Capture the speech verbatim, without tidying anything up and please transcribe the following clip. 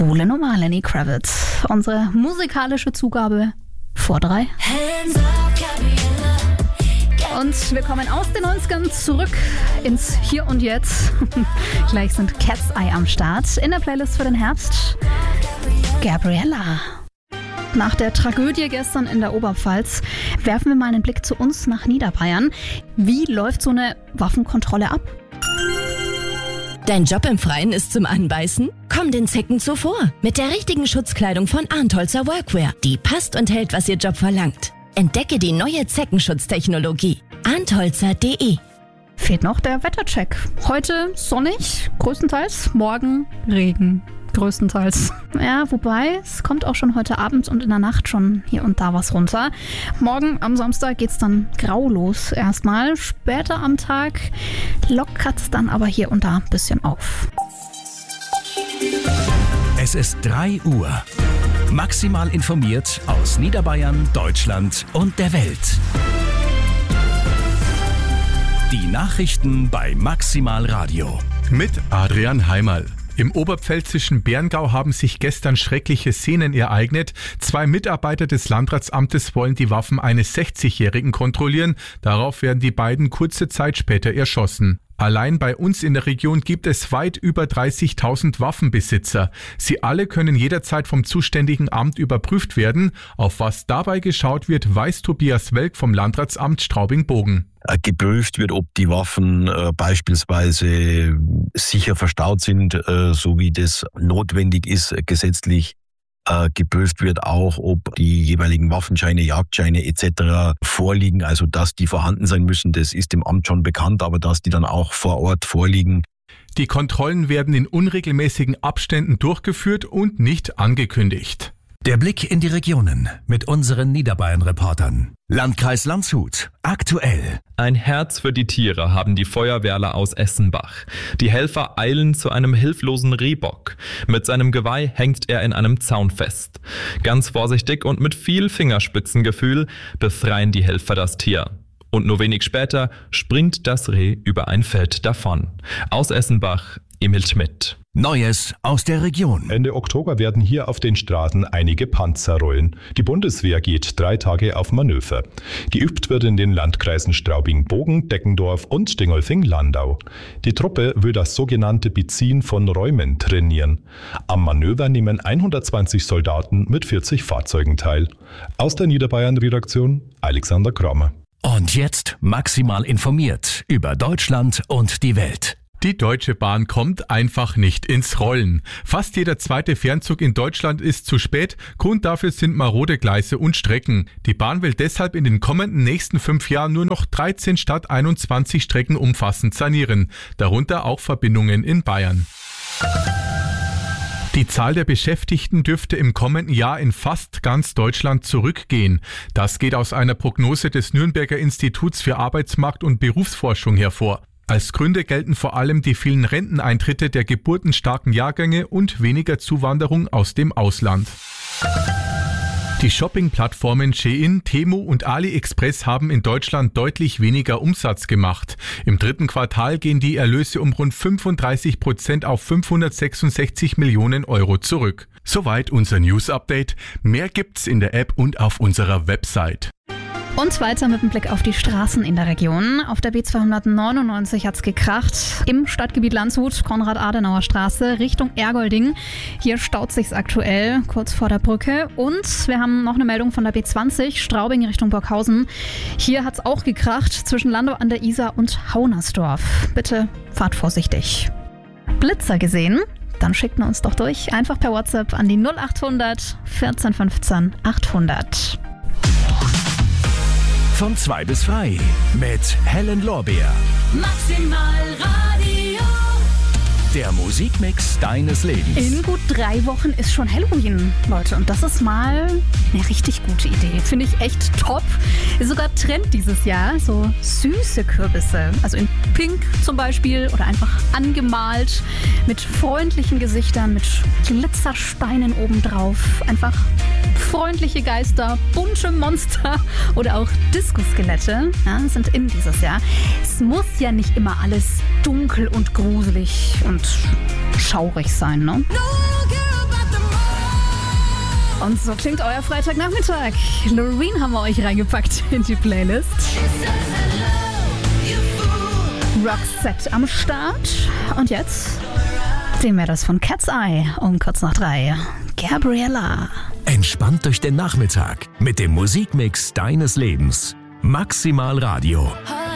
Coole Nummer, Lenny Kravitz. Unsere musikalische Zugabe vor drei. Und wir kommen aus den neunzigern zurück ins Hier und Jetzt. Gleich sind Cat's Eye am Start. In der Playlist für den Herbst Gabriella. Nach der Tragödie gestern in der Oberpfalz werfen wir mal einen Blick zu uns nach Niederbayern. Wie läuft so eine Waffenkontrolle ab? Dein Job im Freien ist zum Anbeißen? Komm den Zecken zuvor mit der richtigen Schutzkleidung von Arntholzer Workwear. Die passt und hält, was ihr Job verlangt. Entdecke die neue Zeckenschutztechnologie. arntholzer punkt de. Fehlt noch der Wettercheck. Heute sonnig, größtenteils. Morgen Regen, größtenteils. Ja, wobei, es kommt auch schon heute Abend und in der Nacht schon hier und da was runter. Morgen am Samstag geht's dann grau los erstmal. Später am Tag lockert es dann aber hier und da ein bisschen auf. Es ist drei Uhr. Maximal informiert aus Niederbayern, Deutschland und der Welt. Die Nachrichten bei Maximal Radio. Mit Adrian Heimerl. Im oberpfälzischen Berngau haben sich gestern schreckliche Szenen ereignet. Zwei Mitarbeiter des Landratsamtes wollen die Waffen eines sechzigjährigen kontrollieren. Darauf werden die beiden kurze Zeit später erschossen. Allein bei uns in der Region gibt es weit über dreißigtausend Waffenbesitzer. Sie alle können jederzeit vom zuständigen Amt überprüft werden. Auf was dabei geschaut wird, weiß Tobias Welk vom Landratsamt Straubing-Bogen. Geprüft wird, ob die Waffen äh, beispielsweise sicher verstaut sind, äh, so wie das notwendig ist äh, gesetzlich. Äh, geprüft wird auch, ob die jeweiligen Waffenscheine, Jagdscheine et cetera vorliegen, also dass die vorhanden sein müssen. Das ist dem Amt schon bekannt, aber dass die dann auch vor Ort vorliegen. Die Kontrollen werden in unregelmäßigen Abständen durchgeführt und nicht angekündigt. Der Blick in die Regionen mit unseren Niederbayern-Reportern. Landkreis Landshut. Aktuell. Ein Herz für die Tiere haben die Feuerwehrler aus Essenbach. Die Helfer eilen zu einem hilflosen Rehbock. Mit seinem Geweih hängt er in einem Zaun fest. Ganz vorsichtig und mit viel Fingerspitzengefühl befreien die Helfer das Tier. Und nur wenig später springt das Reh über ein Feld davon. Aus Essenbach, Emil Schmidt. Neues aus der Region. Ende Oktober werden hier auf den Straßen einige Panzer rollen. Die Bundeswehr geht drei Tage auf Manöver. Geübt wird in den Landkreisen Straubing-Bogen, Deckendorf und Dingolfing-Landau. Die Truppe will das sogenannte Beziehen von Räumen trainieren. Am Manöver nehmen hundertzwanzig Soldaten mit vierzig Fahrzeugen teil. Aus der Niederbayern-Redaktion Alexander Kramer. Und jetzt maximal informiert über Deutschland und die Welt. Die Deutsche Bahn kommt einfach nicht ins Rollen. Fast jeder zweite Fernzug in Deutschland ist zu spät. Grund dafür sind marode Gleise und Strecken. Die Bahn will deshalb in den kommenden nächsten fünf Jahren nur noch dreizehn statt einundzwanzig Strecken umfassend sanieren. Darunter auch Verbindungen in Bayern. Die Zahl der Beschäftigten dürfte im kommenden Jahr in fast ganz Deutschland zurückgehen. Das geht aus einer Prognose des Nürnberger Instituts für Arbeitsmarkt und Berufsforschung hervor. Als Gründe gelten vor allem die vielen Renteneintritte der geburtenstarken Jahrgänge und weniger Zuwanderung aus dem Ausland. Die Shopping-Plattformen Shein, Temu und AliExpress haben in Deutschland deutlich weniger Umsatz gemacht. Im dritten Quartal gehen die Erlöse um rund fünfunddreißig Prozent auf fünfhundertsechsundsechzig Millionen Euro zurück. Soweit unser News-Update. Mehr gibt's in der App und auf unserer Website. Und weiter mit dem Blick auf die Straßen in der Region. Auf der B zweihundertneunundneunzig hat's gekracht. Im Stadtgebiet Landshut, Konrad-Adenauer-Straße, Richtung Ergolding. Hier staut sich's aktuell, kurz vor der Brücke. Und wir haben noch eine Meldung von der B zwanzig, Straubing Richtung Burghausen. Hier hat's auch gekracht, zwischen Landau an der Isar und Haunersdorf. Bitte fahrt vorsichtig. Blitzer gesehen? Dann schickt man uns doch durch. Einfach per WhatsApp an die null achthundert vierzehn fünfzehn achthundert. Von zwei bis frei mit Helen Lorbeer. Maximal Radio. Der Musikmix deines Lebens. In gut drei Wochen ist schon Halloween, Leute. Und das ist mal eine richtig gute Idee. Finde ich echt top. Ist sogar Trend dieses Jahr. So süße Kürbisse. Also in Pink zum Beispiel oder einfach angemalt. Mit freundlichen Gesichtern, mit Glitzersteinen obendrauf. Einfach freundliche Geister, bunte Monster oder auch Disco-Skelette, ja, sind in dieses Jahr. Es muss ja nicht immer alles dunkel und gruselig und schaurig sein, ne? Und so klingt euer Freitagnachmittag. Loreen haben wir euch reingepackt in die Playlist. Roxette am Start. Und jetzt sehen wir das von Cat's Eye um kurz nach drei. Gabriella. Entspannt durch den Nachmittag mit dem Musikmix deines Lebens. Maximal Radio.